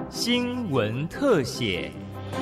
新闻特写。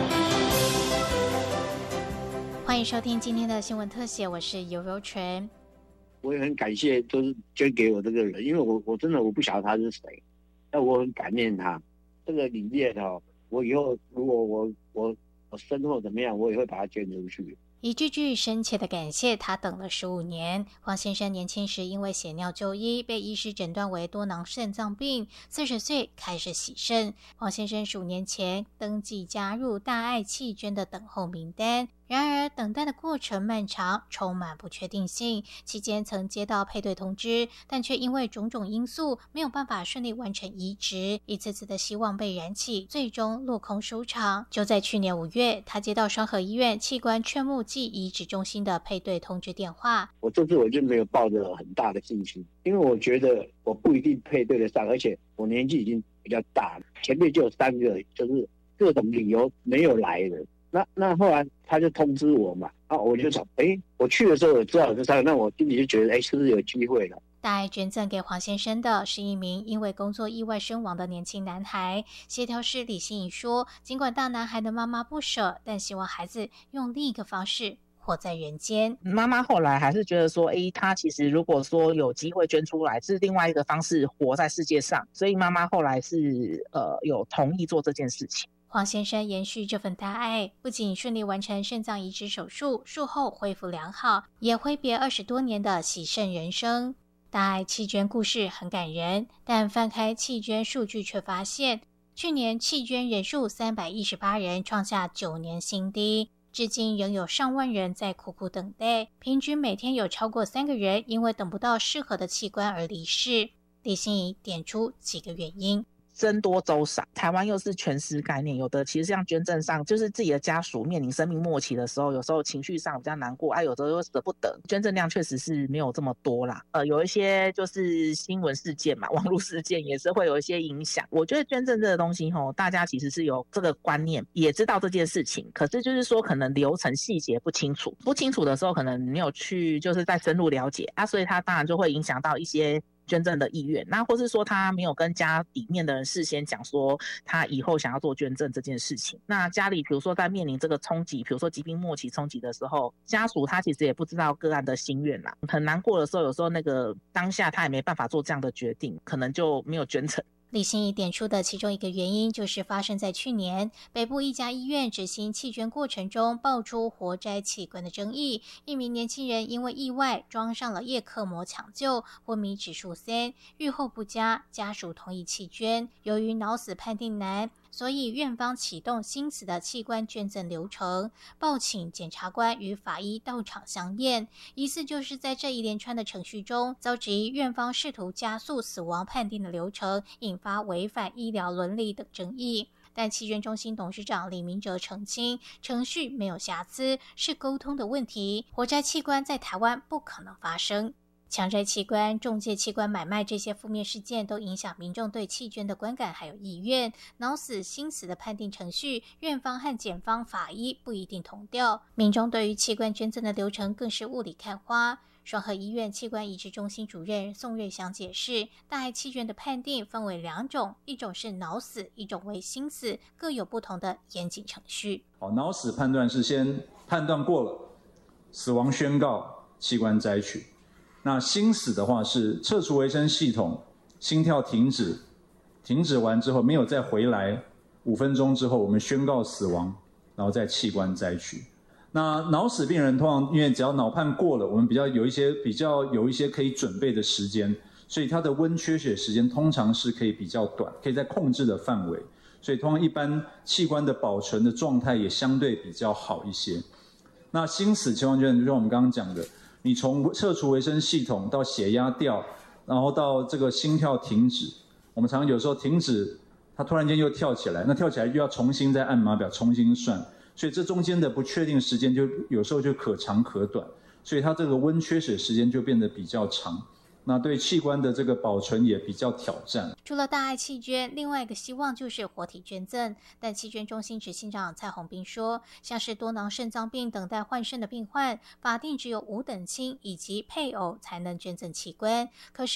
欢迎收听今天的新闻特写，我是尤柔纯。 我也很感谢，就是捐给我这个人，因为我真的不晓得他是谁，但我很感念他。这个理念我以后如果我身后怎么样，我也会把它捐出去。 一句句深切的感谢，他等了15年。黄先生年轻时因为血尿就医，被医师诊断为多囊肾脏病，40岁开始洗肾。黄先生15年前登记加入大爱弃捐的等候名单。然而等待的过程漫长，充满不确定性，期间曾接到配对通知，但却因为种种因素没有办法顺利完成移植，一次次的希望被燃起，最终落空收场。就在去年5月，他接到双和医院器官劝募暨移植中心的配对通知电话。 我这次我就没有抱着很大的信心，因为我觉得我不一定配对得上，而且我年纪已经比较大了，前面就有3个就是各种理由没有来的。那后来他就通知我嘛，我就想，我去的时候我知道有这3个，那我心里就觉得，是不是有机会了？ 大爱捐赠给黄先生的是一名因为工作意外身亡的年轻男孩。协调师李心怡说，尽管大男孩的妈妈不舍，但希望孩子用另一个方式活在人间。 妈妈后来还是觉得说，他其实如果说有机会捐出来，是另外一个方式活在世界上，所以妈妈后来是有同意做这件事情。 黄先生延续这份大爱，不仅顺利完成肾脏移植手术，术后恢复良好，也挥别20多年的洗肾人生。大爱弃捐故事很感人，但翻开弃捐数据却发现，去年弃捐人数318人，创下9年新低。至今仍有上万人在苦苦等待，平均每天有超过3个人因为等不到适合的器官而离世。李心怡点出几个原因。 僧多粥少，台湾又是全尸概念，有的其实像捐赠上，就是自己的家属面临生命末期的时候，有时候情绪上比较难过，有时候又舍不得，捐赠量确实是没有这么多啦。有一些就是新闻事件嘛，网络事件也是会有一些影响。我觉得捐赠这个东西大家其实是有这个观念，也知道这件事情，可是就是说可能流程细节不清楚的时候，可能没有去就是再深入了解所以它当然就会影响到一些捐赠的意愿，那或是说他没有跟家里面的人事先讲说他以后想要做捐赠这件事情，那家里比如说在面临这个冲击，比如说疾病末期冲击的时候，家属他其实也不知道个案的心愿啦，很难过的时候，有时候那个当下他也没办法做这样的决定，可能就没有捐成。 李心怡点出的其中一个原因，就是发生在去年北部一家医院执行弃捐过程中爆出活摘器官的争议，一名年轻人因为意外装上了叶克膜抢救，昏迷指数3，预后不佳，家属同意弃捐。由于脑死判定难，所以院方启动心死的器官捐赠流程，报请检察官与法医到场相验，疑似就是在这一连串的程序中，遭质疑院方试图加速死亡判定的流程，引发违反医疗伦理等争议。但弃捐中心董事长李明哲澄清，程序没有瑕疵，是沟通的问题，活摘器官在台湾不可能发生。强摘器官、仲介器官买卖这些负面事件都影响民众对弃捐的观感还有意愿。脑死、心死的判定程序，院方和检方、法医不一定同调，民众对于器官捐赠的流程更是雾里看花。双和医院器官移植中心主任宋瑞祥解释，大爱弃捐的判定分为2种，一种是脑死，一种为心死，各有不同的严谨程序。 脑死判断是先判断过了，死亡宣告，器官摘取。那心死的话是撤除维生系统，心跳停止完之后没有再回来，5分钟之后我们宣告死亡，然后再器官摘取。那脑死病人通常因为只要脑判过了，我们比较有一些可以准备的时间，所以它的温缺血时间通常是可以比较短，可以在控制的范围，所以通常一般器官的保存的状态也相对比较好一些。那心死情况就像我们刚刚讲的，你从撤除维生系统到血压掉，然后到这个心跳停止，我们常常有时候停止，它突然间又跳起来，那跳起来又要重新再按码表重新算，所以这中间的不确定时间就有时候就可长可短，所以它这个温缺血时间就变得比较长。那对器官的这个保存也比较挑战。 除了大爱弃捐，另外一个希望就是活体捐赠。但弃捐中心执行长蔡宏斌说，像是多囊肾脏病等待换肾的病患，法定只有5等亲以及配偶才能捐赠器官，可是